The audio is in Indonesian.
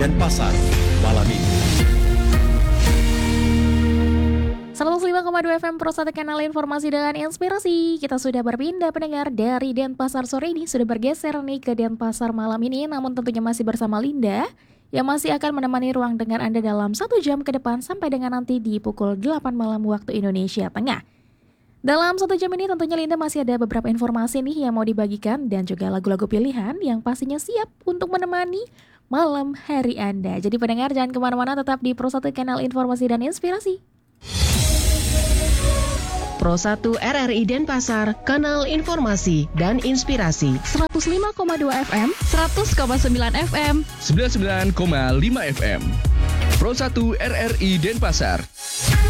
Denpasar malam ini. 105,2 FM Pro 1 Kanal Informasi dan Inspirasi. Kita sudah berpindah pendengar dari Denpasar sore ini, sudah bergeser nih ke Denpasar malam ini. Namun tentunya masih bersama Linda yang masih akan menemani ruang dengar Anda dalam 1 jam ke depan sampai dengan nanti di pukul 8 malam waktu Indonesia Tengah. Dalam 1 jam ini tentunya Linda masih ada beberapa informasi nih yang mau dibagikan dan juga lagu-lagu pilihan yang pastinya siap untuk menemani malam hari Anda. Jadi pendengar jangan kemana-mana, tetap di Pro 1 Kanal Informasi dan Inspirasi. Pro 1 RRI Denpasar, kanal informasi dan inspirasi. 105,2 FM, 100,9 FM, 99,5 FM. Pro 1 RRI Denpasar.